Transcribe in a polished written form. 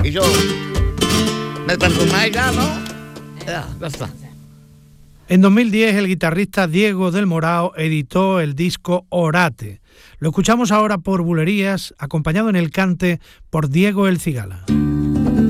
Y yo, ¿me perdonáis ya, no? Ya está. En 2010 el guitarrista Diego del Morao editó el disco Orate. Lo escuchamos ahora por Bulerías, acompañado en el cante por Diego el Cigala.